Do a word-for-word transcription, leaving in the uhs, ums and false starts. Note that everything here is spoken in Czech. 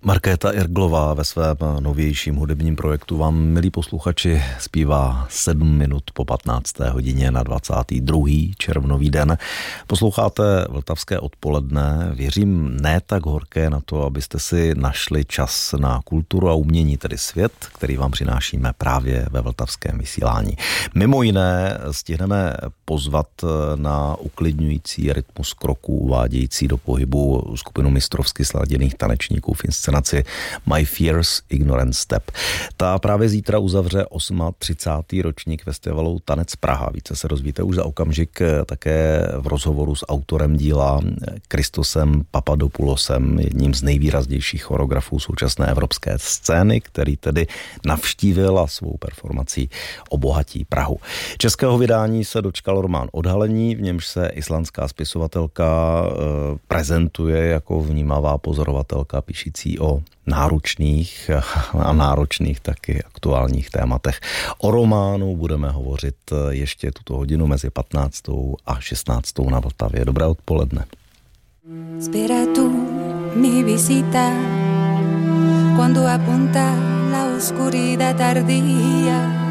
Markéta Irglová ve svém novějším hudebním projektu vám, milí posluchači, zpívá sedm minut po patnácté hodině na dvacátý druhý červnový den. Posloucháte Vltavské odpoledne, věřím ne tak horké na to, abyste si našli čas na kulturu a umění, tedy svět, který vám přinášíme právě ve Vltavském vysílání. Mimo jiné stihneme pozvat na uklidňující rytmus kroků uvádějící do pohybu skupinu mistrovsky sladěných tanečníků v inscenaci My Fierce Ignorant Step. Ta právě zítra uzavře třicátý osmý ročník festivalu Tanec Praha. Více se dozvíte už za okamžik také v rozhovoru s autorem díla Christosem Papadopoulosem, jedním z nejvýraznějších choreografů současné evropské scény, který tedy navštívil a svou performací obohatí Prahu. Českého vydání se dočkal román Odhalení, v němž se islandská spisovatelka prezentuje jako vnímavá pozorovatelka píšící o náročných a náročných taky aktuálních tématech. O románu budeme hovořit ještě tuto hodinu mezi patnáctou a šestnáctou na Vltavě. Dobré odpoledne. Spera tu mi visita cuando apunta la oscuridad tardía.